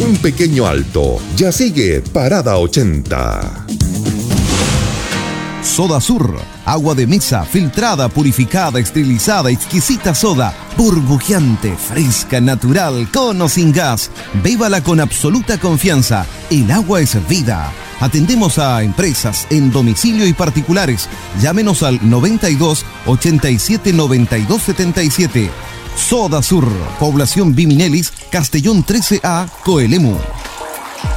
un pequeño alto. Ya sigue Parada 80. Soda Sur, agua de mesa, filtrada, purificada, esterilizada, exquisita soda, burbujeante, fresca, natural, con o sin gas. Bébala con absoluta confianza. El agua es vida. Atendemos a empresas, en domicilio y particulares. Llámenos al 92 87 92 77. Soda Sur, población Biminelis, Castellón 13A, Coelemu.